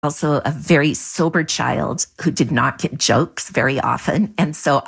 Also a very sober child who did not get jokes very often. And so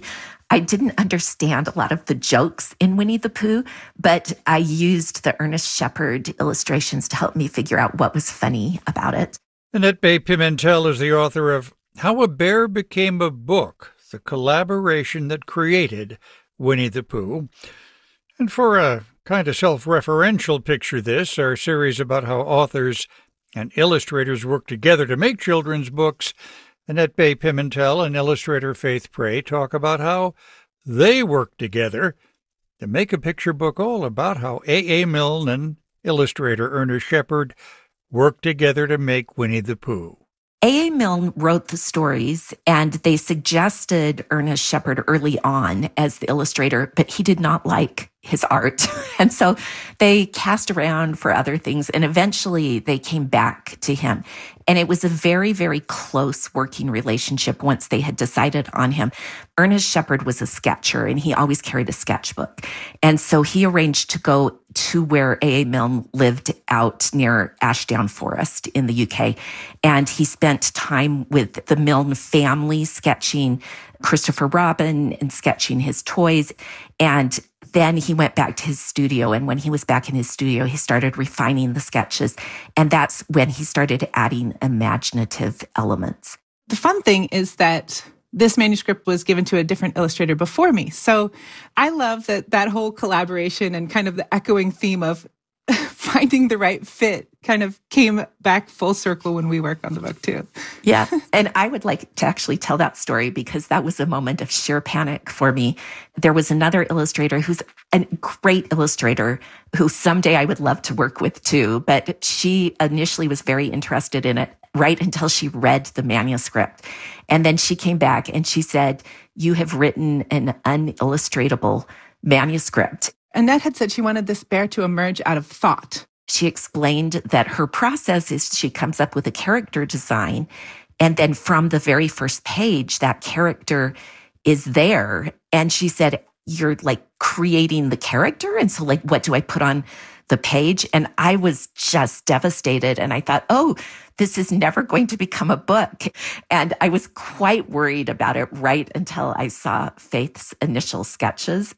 I didn't understand a lot of the jokes in Winnie the Pooh, but I used the Ernest Shepard illustrations to help me figure out what was funny about it. Annette Bay Pimentel is the author of How a Bear Became a Book, the collaboration that created Winnie the Pooh. And for a kind of self-referential picture this, our series about how authors and illustrators work together to make children's books, Annette Bay Pimentel and illustrator Faith Prey talk about how they work together to make a picture book all about how A.A. Milne and illustrator Ernest Shepard worked together to make Winnie the Pooh. A.A. Milne wrote the stories, and they suggested Ernest Shepard early on as the illustrator, but he did not like his art. And so they cast around for other things, and eventually they came back to him. And it was a very, very close working relationship once they had decided on him. Ernest Shepard was a sketcher, and he always carried a sketchbook. And so he arranged to go to where A.A. Milne lived out near Ashdown Forest in the UK. And he spent time with the Milne family sketching Christopher Robin and sketching his toys. And then he went back to his studio. And when he was back in his studio, he started refining the sketches. And that's when he started adding imaginative elements. The fun thing is that this manuscript was given to a different illustrator before me. So I love that whole collaboration and kind of the echoing theme of finding the right fit kind of came back full circle when we worked on the book too. Yeah. And I would like to actually tell that story because that was a moment of sheer panic for me. There was another illustrator who's a great illustrator who someday I would love to work with too, but she initially was very interested in it right until she read the manuscript. And then she came back and she said, "You have written an unillustratable manuscript." Annette had said she wanted this bear to emerge out of thought. She explained that her process is she comes up with a character design, and then from the very first page, that character is there. And she said, "You're like creating the character. And so like, what do I put on the page?" And I was just devastated. And I thought, oh, this is never going to become a book. And I was quite worried about it right until I saw Faith's initial sketches.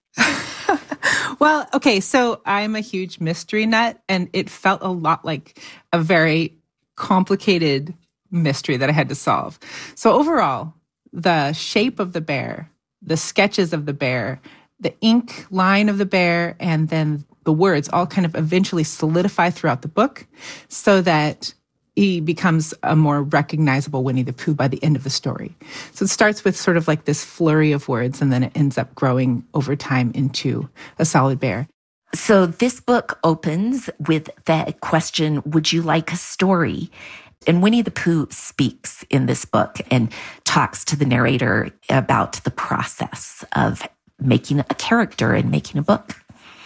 Well, okay, so I'm a huge mystery nut, and it felt a lot like a very complicated mystery that I had to solve. So overall, the shape of the bear, the sketches of the bear, the ink line of the bear, and then the words all kind of eventually solidify throughout the book so that he becomes a more recognizable Winnie the Pooh by the end of the story. So it starts with sort of like this flurry of words, and then it ends up growing over time into a solid bear. So this book opens with the question, would you like a story? And Winnie the Pooh speaks in this book and talks to the narrator about the process of making a character and making a book.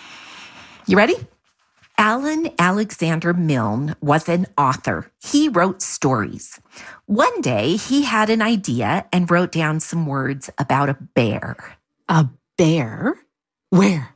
You ready? Alan Alexander Milne was an author. He wrote stories. One day, he had an idea and wrote down some words about a bear. A bear? Where?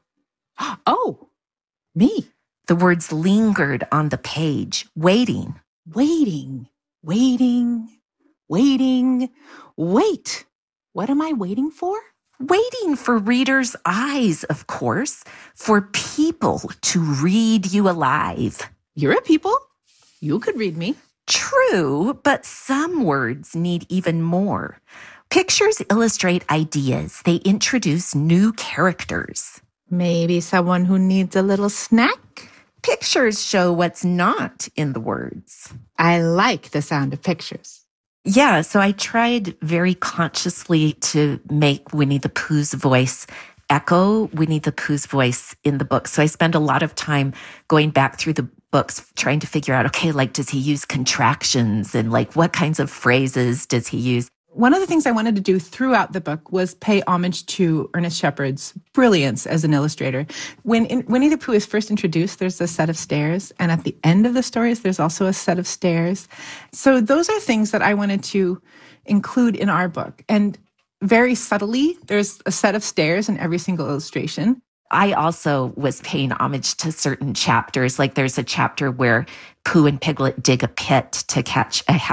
Oh, me. The words lingered on the page, waiting. Waiting, waiting, waiting. Wait, what am I waiting for? Waiting for readers' eyes, of course, for people to read you alive. You're a people. You could read me. True, but some words need even more. Pictures illustrate ideas. They introduce new characters. Maybe someone who needs a little snack? Pictures show what's not in the words. I like the sound of pictures. Yeah, so I tried very consciously to make Winnie the Pooh's voice echo Winnie the Pooh's voice in the book. So I spend a lot of time going back through the books trying to figure out, okay, like, does he use contractions and like what kinds of phrases does he use? One of the things I wanted to do throughout the book was pay homage to Ernest Shepard's brilliance as an illustrator. When Winnie the Pooh is first introduced, there's a set of stairs, and at the end of the stories, there's also a set of stairs. So those are things that I wanted to include in our book. And very subtly, there's a set of stairs in every single illustration. I also was paying homage to certain chapters. Like there's a chapter where Pooh and Piglet dig a pit to catch a